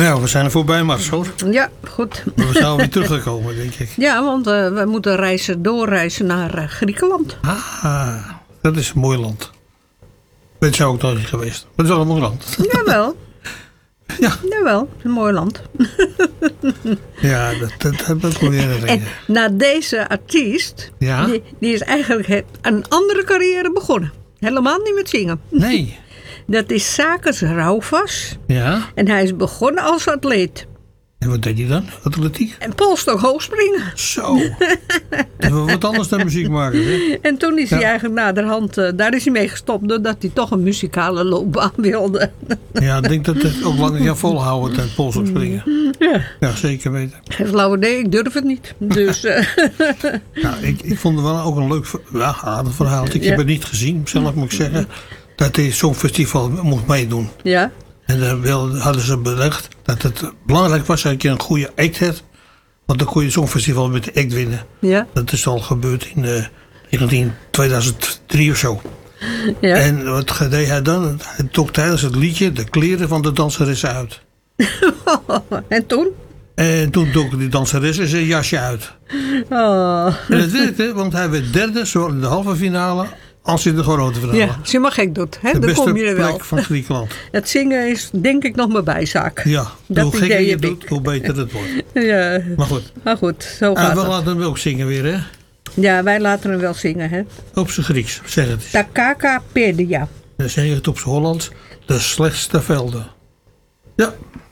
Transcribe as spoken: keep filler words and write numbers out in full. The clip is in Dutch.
Nou, we zijn er voorbij, Mars, hoor. Ja, goed. Maar we zijn weer teruggekomen, denk ik. Ja, want uh, we moeten reizen, doorreizen naar uh, Griekenland. Ah, dat is een mooi land. Dat is ook nog niet geweest. Maar het is wel een mooi land. Jawel. Ja. Jawel, een mooi land. Ja, dat, dat, dat, dat moet je herinneren. En na deze artiest, Ja? die, die is eigenlijk een andere carrière begonnen. Helemaal niet met zingen. Nee. Dat is Sakis Roufas. Ja? En hij is begonnen als atleet. En wat deed hij dan? Atletiek? En polstok hoogspringen. Zo. Dat we wat anders dan muziek maken, hè? En toen is Ja. hij eigenlijk naderhand, uh, daar is hij mee gestopt, doordat hij toch een muzikale loopbaan wilde. Ja, ik denk dat het ook langer gaat volhouden tijdens polstok springen. Ja. Ja, zeker weten. Geen flauw idee, ik durf het niet. Dus, uh, Ja, ik, ik vond het wel ook een leuk, ja, aardig verhaal. Ik Ja. heb het niet gezien, zelf moet ik zeggen. Dat hij zo'n festival mocht meedoen. ja. En dan wil- hadden ze belegd dat het belangrijk was dat je een goede act had. Want dan kon je zo'n festival met de act winnen. Ja. Dat is al gebeurd in uh, negentien tweeduizend drie of zo. Ja. En wat deed hij dan? Hij trok tijdens het liedje de kleren van de danseressen uit. En toen? En toen trok die danseressen zijn jasje uit. Oh. En dat werkte, want hij werd derde, zowel in de halve finale als in de grote finale. Ja, als je maar gek doet, hè, de dan beste kom je er wel. plek van Griekenland. Het zingen is denk ik nog mijn bijzaak. Ja, Dat hoe gekker idee je heb doet, ik. hoe beter het wordt. Ja. Maar goed. Maar goed, zo En gaat we het. laten hem ook zingen weer, hè? Ja, wij laten hem wel zingen, hè. Op zijn Grieks, zeg het eens. Takaka Pedia. Dan zeg je het op zijn Hollands. De slechtste velden. Ja.